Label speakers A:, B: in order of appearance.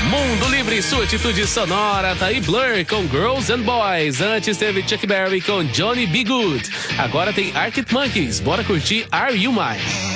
A: Mundo Livre, sua atitude sonora. Tá aí Blur com Girls and Boys. Antes teve Chuck Berry com Johnny B. Good. Agora tem Arctic Monkeys. Bora curtir Are You Mine?